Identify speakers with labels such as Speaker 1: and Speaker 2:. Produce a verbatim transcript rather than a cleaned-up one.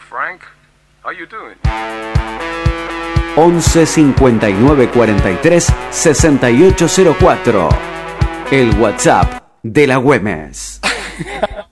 Speaker 1: Frank. How you doing?
Speaker 2: once cincuenta y nueve cuarenta y tres sesenta y ocho cero cuatro. El WhatsApp de la Güemes.